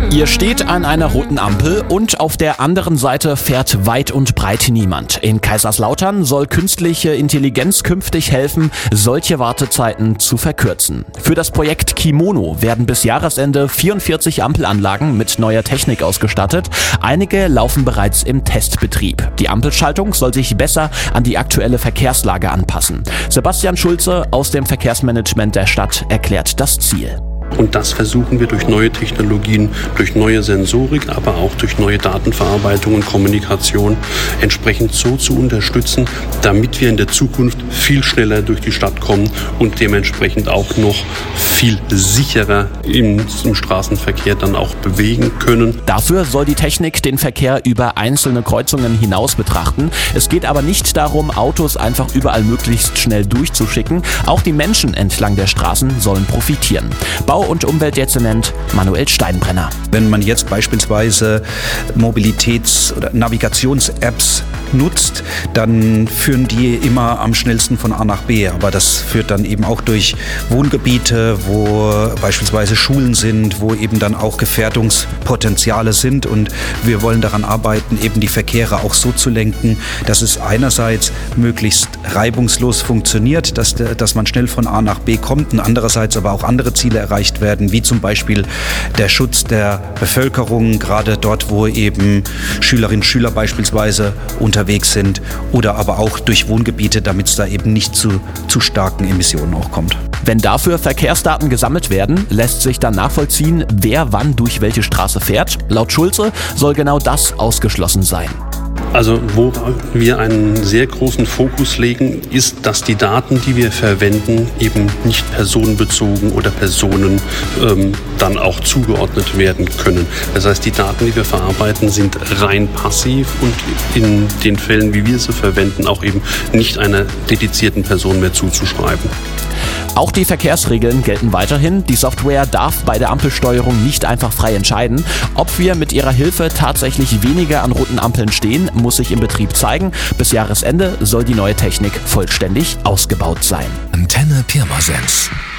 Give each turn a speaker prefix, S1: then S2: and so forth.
S1: Ihr steht an einer roten Ampel und auf der anderen Seite fährt weit und breit niemand. In Kaiserslautern soll künstliche Intelligenz künftig helfen, solche Wartezeiten zu verkürzen. Für das Projekt Kimono werden bis Jahresende 44 Ampelanlagen mit neuer Technik ausgestattet. Einige laufen bereits im Testbetrieb. Die Ampelschaltung soll sich besser an die aktuelle Verkehrslage anpassen. Sebastian Schulze aus dem Verkehrsmanagement der Stadt erklärt das Ziel.
S2: Und das versuchen wir durch neue Technologien, durch neue Sensorik, aber auch durch neue Datenverarbeitung und Kommunikation entsprechend so zu unterstützen, damit wir in der Zukunft viel schneller durch die Stadt kommen und dementsprechend auch noch viel sicherer im Straßenverkehr dann auch bewegen können.
S1: Dafür soll die Technik den Verkehr über einzelne Kreuzungen hinaus betrachten. Es geht aber nicht darum, Autos einfach überall möglichst schnell durchzuschicken. Auch die Menschen entlang der Straßen sollen profitieren. Bau- und Umweltdezernent Manuel Steinbrenner.
S3: Wenn man jetzt beispielsweise Mobilitäts- oder Navigations-Apps nutzt, dann führen die immer am schnellsten von A nach B. Aber das führt dann eben auch durch Wohngebiete, wo beispielsweise Schulen sind, wo eben dann auch Gefährdungspotenziale sind. Und wir wollen daran arbeiten, eben die Verkehre auch so zu lenken, dass es einerseits möglichst reibungslos funktioniert, dass man schnell von A nach B kommt und andererseits aber auch andere Ziele erreicht werden, wie zum Beispiel der Schutz der Bevölkerung, gerade dort, wo eben Schülerinnen und Schüler beispielsweise unterwegs sind oder aber auch durch Wohngebiete, damit es da eben nicht zu starken Emissionen auch kommt.
S1: Wenn dafür Verkehrsdaten gesammelt werden, lässt sich dann nachvollziehen, wer wann durch welche Straße fährt. Laut Schulze soll genau das ausgeschlossen sein.
S2: Also wo wir einen sehr großen Fokus legen, ist, dass die Daten, die wir verwenden, eben nicht personenbezogen oder Personen dann auch zugeordnet werden können. Das heißt, die Daten, die wir verarbeiten, sind rein passiv und in den Fällen, wie wir sie verwenden, auch eben nicht einer dedizierten Person mehr zuzuschreiben.
S1: Auch die Verkehrsregeln gelten weiterhin. Die Software darf bei der Ampelsteuerung nicht einfach frei entscheiden. Ob wir mit ihrer Hilfe tatsächlich weniger an roten Ampeln stehen, muss sich im Betrieb zeigen. Bis Jahresende soll die neue Technik vollständig ausgebaut sein.
S4: Antenne Pirmasens.